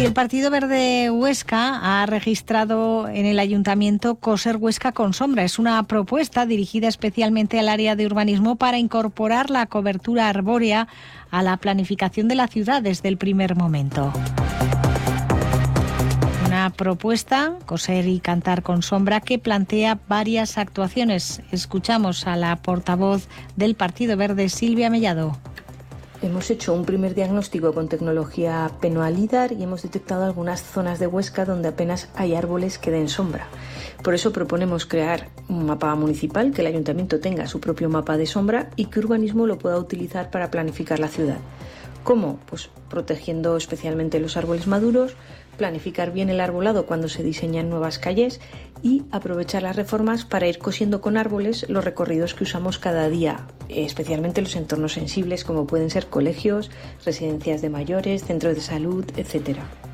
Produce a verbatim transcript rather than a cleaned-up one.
Y el Partido Verde Huesca ha registrado en el Ayuntamiento Coser Huesca con Sombra. Es una propuesta dirigida especialmente al área de urbanismo para incorporar la cobertura arbórea a la planificación de la ciudad desde el primer momento. Una propuesta, Coser y Cantar con Sombra, que plantea varias actuaciones. Escuchamos a la portavoz del Partido Verde, Silvia Mellado. Hemos hecho un primer diagnóstico con tecnología PenoaLidar y hemos detectado algunas zonas de Huesca donde apenas hay árboles que den sombra. Por eso proponemos crear un mapa municipal, que el ayuntamiento tenga su propio mapa de sombra y que urbanismo lo pueda utilizar para planificar la ciudad. ¿Cómo? Pues protegiendo especialmente los árboles maduros, planificar bien el arbolado cuando se diseñan nuevas calles y aprovechar las reformas para ir cosiendo con árboles los recorridos que usamos cada día, especialmente los entornos sensibles como pueden ser colegios, residencias de mayores, centros de salud, etcétera.